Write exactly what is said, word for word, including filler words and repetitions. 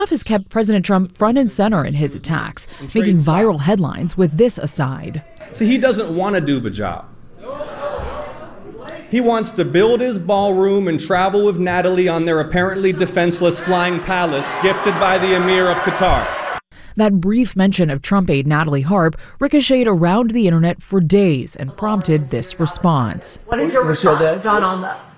has kept President Trump front and center in his attacks, making viral headlines with this aside. See, he doesn't want to do the job. He wants to build his ballroom and travel with Natalie on their apparently defenseless flying palace gifted by the Emir of Qatar. That brief mention of Trump aide Natalie Harp ricocheted around the internet for days and prompted this response. What is your response, John, on that?